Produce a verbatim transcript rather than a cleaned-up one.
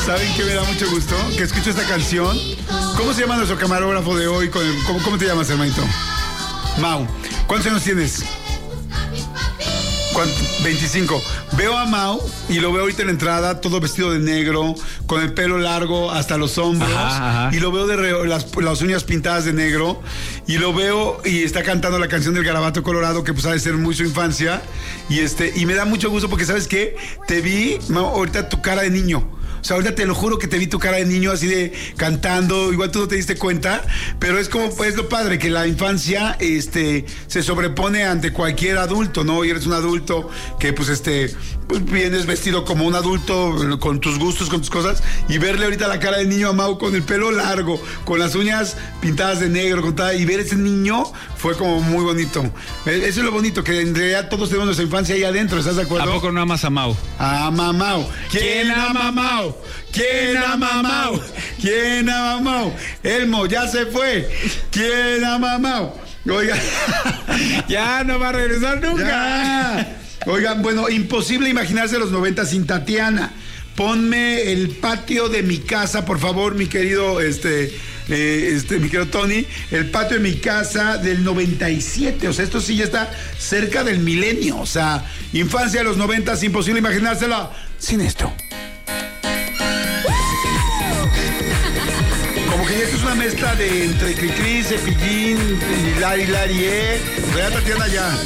¿Saben qué me da mucho gusto? Que escucho esta canción. ¿Cómo se llama nuestro camarógrafo de hoy? Con el, ¿cómo, ¿Cómo te llamas, hermanito? Mau. ¿Cuántos años tienes? ¿Cuánto? veinticinco. Veo a Mau y lo veo ahorita en la entrada, todo vestido de negro, con el pelo largo hasta los hombros. Ajá, ajá. Y lo veo de re, las, las uñas pintadas de negro. Y lo veo y está cantando la canción del Garabato Colorado, que pues ha de ser muy su infancia. Y este, y me da mucho gusto porque, ¿sabes qué? Te vi, Mau, ahorita tu cara de niño. O sea, ahorita te lo juro que te vi tu cara de niño así de cantando, igual tú no te diste cuenta, pero es como, pues lo padre, que la infancia este, se sobrepone ante cualquier adulto, ¿no? Y eres un adulto que pues este, pues, vienes vestido como un adulto con tus gustos, con tus cosas, y verle ahorita la cara de niño a Mau con el pelo largo, con las uñas pintadas de negro, con tal, y ver ese niño fue como muy bonito. Eso es lo bonito, que en realidad todos tenemos nuestra infancia ahí adentro, ¿estás de acuerdo? ¿A poco no amas a Mau? Ama a Mau. ¿Quién ama a Mau? ¿Quién ama a Mau? ¿Quién ama a Mau? Elmo, ya se fue. ¿Quién ama a Mau? Oigan. Ya no va a regresar nunca. Ya. Oigan, bueno, imposible imaginarse los noventa sin Tatiana. Ponme el patio de mi casa, por favor, mi querido, este, eh, este, mi querido Tony. El patio de mi casa del noventa y siete. O sea, esto sí ya está cerca del milenio. O sea, infancia de los noventa, imposible imaginársela sin esto. Como que ya esto es una mezcla de entre Cricri, Cepillín, y Lari Lari, eh. Vea, Tatiana, ya.